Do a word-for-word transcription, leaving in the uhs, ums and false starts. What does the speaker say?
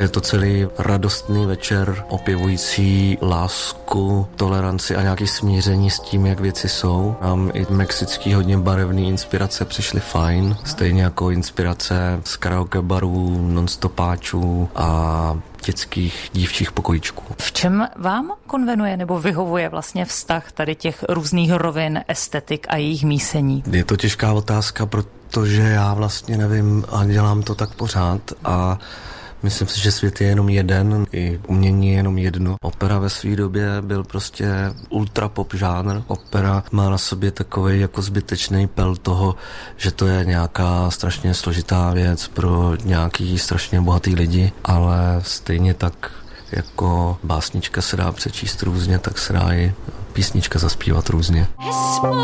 Je to celý radostný večer, opěvující lásku, toleranci a nějaké smíření s tím, jak věci jsou. Nám i mexický hodně barevný inspirace přišly fajn, stejně jako inspirace z karaoke barů, nonstopáčů a dětských dívčích pokojíčků. V čem vám konvenuje nebo vyhovuje vlastně vztah tady těch různých rovin, estetik a jejich mísení? Je to těžká otázka, protože já vlastně nevím a dělám to tak pořád a myslím si, že svět je jenom jeden, i umění je jenom jedno. Opera ve své době byl prostě ultra pop žánr. Opera má na sobě takový jako zbytečný pel toho, že to je nějaká strašně složitá věc pro nějaký strašně bohatý lidi, ale stejně tak jako básnička se dá přečíst různě, tak se dá i písnička zaspívat různě.